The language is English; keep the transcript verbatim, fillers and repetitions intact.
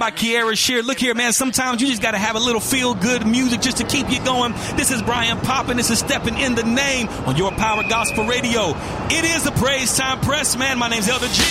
by Kiara Shear. Look here, man. Sometimes you just got to have a little feel-good music just to keep you going. This is Brian Poppin. This is Stepping in the Name on your Power Gospel Radio. It is a Praise Time Press, man. My name's Elder G.